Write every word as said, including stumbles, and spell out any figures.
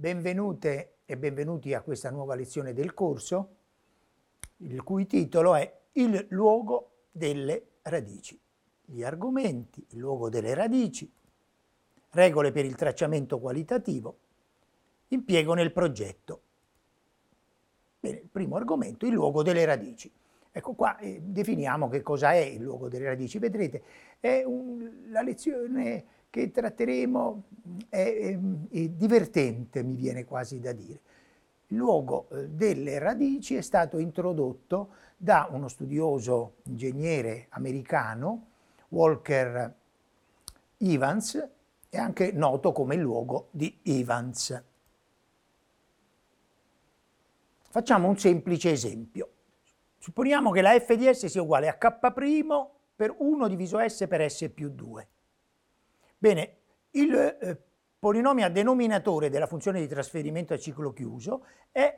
Benvenute e benvenuti a questa nuova lezione del corso, il cui titolo è Il luogo delle radici. Gli argomenti, il luogo delle radici, regole per il tracciamento qualitativo, impiego nel progetto. Bene, il primo argomento, il luogo delle radici. Ecco qua, eh, definiamo che cosa è il luogo delle radici. Vedrete, è un, la lezione che tratteremo è, è, è divertente, mi viene quasi da dire. Il luogo eh, delle radici è stato introdotto da uno studioso ingegnere americano, Walker Evans, è anche noto come il luogo di Evans. Facciamo un semplice esempio. Supponiamo che la f di s sia uguale a k' per uno diviso s per s più due. Bene, il eh, polinomio a denominatore della funzione di trasferimento a ciclo chiuso è